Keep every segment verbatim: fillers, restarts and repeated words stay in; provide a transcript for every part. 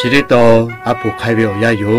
chỉ để to áp buộc khai biểu gia dụ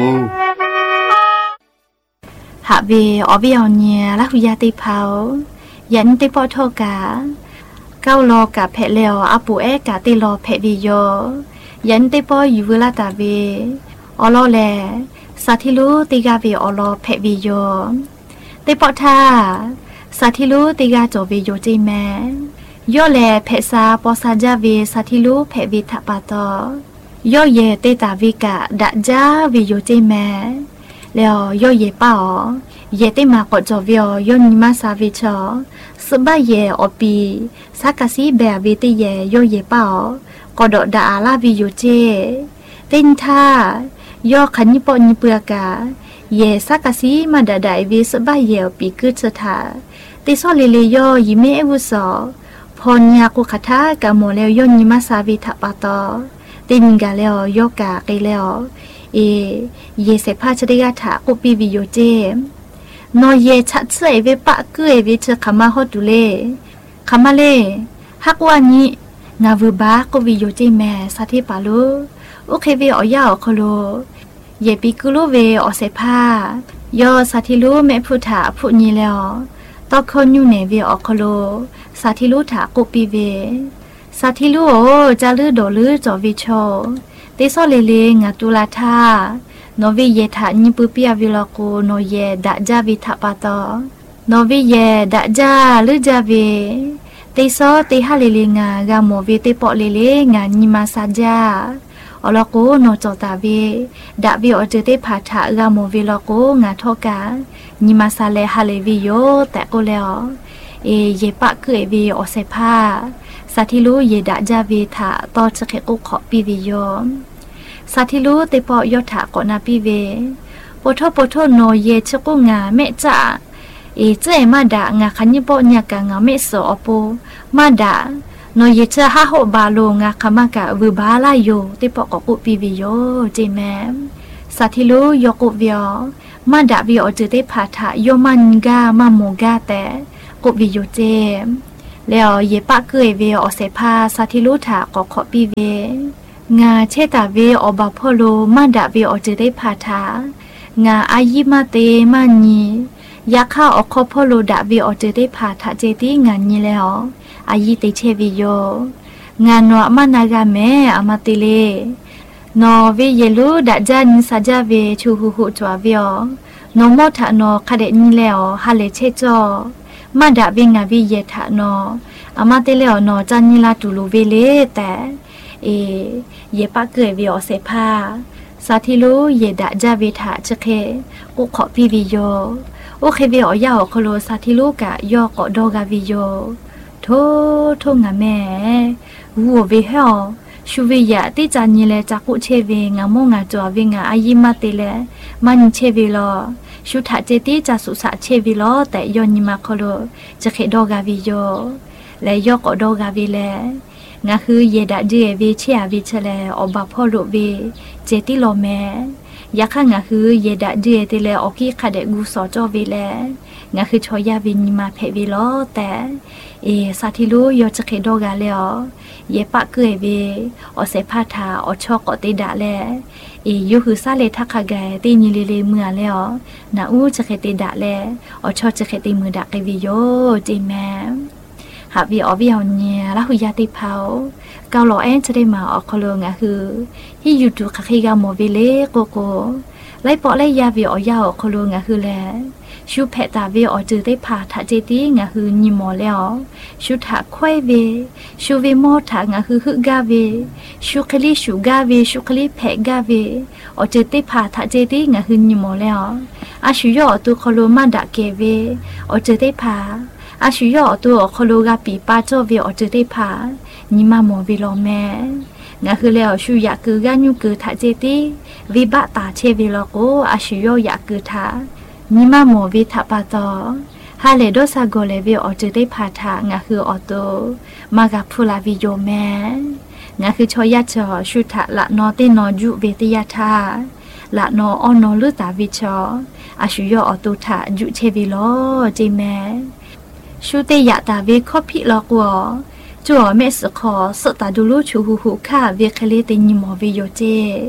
hạ về ở về nhà là huya tây pháo dẫn tây bỏ thô cả cao lo cả phe leo áp buộc é cả tây lo phe vì do dẫn tây bỏอยู่เวลาตาเวอลอแลสาธิลุติกาเวอลอเพวิโยเตปอทาสาธิลุติกาจอเวโยจิแมย่อแลเพซาปอซาจาเวสาธิลุเพวิทะปาตอย่อเยเตตาวิกะดะจาเวโยจิแมแล้วย่อเยป้าเยเตมากอจอเวย่อนิมาซาวิชอสบะเยอปีสักกะสีเบเวเตเยย่อเยป้ากอดดาอาลาวิโยเจเต้นท่าย่อขันยิปนิเปือกาเยสักกะสีมาดาไดวิสบะเยอปีกึศถาติซอเลเลย่อยิเมเอวุสอพรยากุคทากะโมแล้วย่อนิมาซาวิทะปาตอตินกาแล้วย่อกาเกแล้วเอเยเสพาชดิกาถากุปีวิโยเจนอเยชัดเสยเวปะกึเอวิเชคามาฮอดุเลคามาเลฮักวานิงาวุบากุวิโยเจแมสาธิปาลุโอเคเวอยาอคโลเยปิกุลุเวอเสพายอสาธิลุเมพุทาพุญีแล้วตอคนอยู่ในเวอคโลสาธิลุถากุปีเวสาธิลุโอจาลือโดลือจอวิโชติซอเลเลงาตุลาทานอวิเยทาญิปุปิยาวิลโกโนเยดะจาวิทะปาตอนอวิเยดะจาลือจาเวติซอติฮาเลเลงากาโมเวติปอเลเลงาญิมาซาจาอลโกโนจตาเวดะวิอเจเตผาถากาโมเวลโกงาทอกาญิมาซาเลฮาเลวิโยแต่โกแล้วเอเยปะกึเอเวอเสพาสาธิลุเยดะจาเวทาตอจะเขกุขอปีวิโยสาธิลุเตปอยถากอนาปีเวปโทปโทโนเยชกุงาเมจาเอเจมาดางาคันยิปญากางาเมโสอโปมาดาโนเยชะฮะโหบาโลงาคามากะวืบาลายโยติปอกกุปีวิโยเจแมสาธิลุยกุวิโยมาดาวิโอเจเตผาถาโยมันกามาโมกาแต่กุวิโยเจแล้วเยปะเกยเวอเสพาสาธิลุถากอขอปีเวงาเชตาเวอบาพโลมาดาเวอเจได้ผาถางาอายิมาเตมานียาข้าอคอพโลดาเวอเจได้ผาถาเจติงานนี้แล้วอายิเตเชวิโยงานวมานากาเมอามาเตเลนอเวเยลูดาจานิสาจาเวชูหูหูจวาเวอนโมทะนอคาเดนี้แล้วฮาเลเชจอมาดาเวงาวิเยทะนออามาเตเลอนอจานิลาตุลูเวเลแต่เอเยปะเกยเวอเสพาสาธิลุเยดะจาเวทะชะเคกุขอปีวิโยโอเคเวอยาอคโลสาธิลุกะยอกอดอกาวิโยโทโทงาแม่วัวเวเฮอชูเวยะติจานีเลจักุเชเวงามงาจอเวงาอายิมาเตเลมันเชเวลอชุทะเจติจาสุสะเชวิโลแต่ยอนิมาคโลจะเขดอกาวิโยและยอกอดอกาวิเลงาคือเยดะเจเวเชียวิเชเลอบาพอโลเวเจติโลแมยะค่ะงาคือเยดะเจเตเลออกิคาเดกูสอจอเวเลงาคือชอยาวินิมาเพวิโลแต่เอสาธิลุยอจะเขดอกาเลอเยปะเกยเวอเสพาทาอชอกอติดะเลเอยูคือซาเลทักขะแกติญิเลเลเมื่อแล้วนาอูจะเขติดะเลอชอจะเขติมือดะเกวิโยจิแมหาวิอวิเอาเนี่ยละหุยาติเผาเกาหลอแอนจะได้มาออกคโลงะคือที่อยู่ดูคาคิกาโมเวเลโกโกไล่ปอไล่ยาวิออยาออกคโลงะคือแลชูเพตาวิออจือได้ผ่าทะเจติงะคือนิมอแล้วชูถาควายเวชูเวโมถางะคือฮึกาเวชูคลิชูกาเวชูคลิเพกาเวออจือได้ผ่าทะเจติงะคือนิมอแล้วอาชูยอตุคโลมาดะเกเวออจือได้ผ่าอาชุยอตัวคโลกาปีป้าเจ้าเวอจะได้ผานิมาโมวิโลแม่งาคือแล้วชุยากือกาญูกือทะเจติวิบะตาเชวิโลโกอาชุยอยากือทานิมาโมวิทะปาตอฮาเลโดซาโกเลเวอจะได้ผาทางาคือออโตมากาพูลาวิโยแม่งาคือชอยาจอชุทะละนอเตนอยุเวติยาทาละนอออนอลุตาวิชออาชุยออโตทะยุเชวิโลเจแม่ชูเตยะตาเวคอพิลอกวอจัวเมสขอสตาดูลูชูหูหูค่าเวคเลเตนิมอเวโยเจ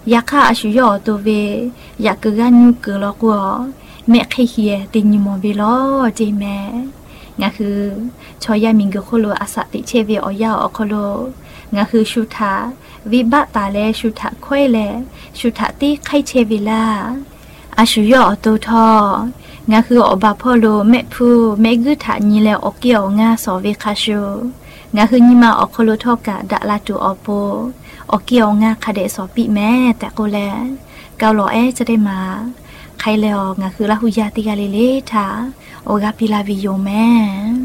อยากข้าอาชุยอตัวเวอยากเกกันยูเกลอกว่าแม่ใครเฮียติญมอบิลอเจแม่งาคือชอยามิงกโคโลอาสติเชเวอยาอโคโลงาคือชุทาวิบัตตาเลชุทาควยเลชุทาตีไคเชวิลาอาชุยอตัวทองาคืออบาพ่อโลแม่ผู้แม่กึถานีแล้วอเกี่ยวงาสอเวคาชูงาคือนิมาอโคโลทอกะดะลาตูอโปอเกี่ยวงาคาเดสอปิแม่แต่โกแลเกาหลอแอจะได้มาใครแล้วงาคือละหุยาติกาเลเลทาโอกาปิลาวิโยแม่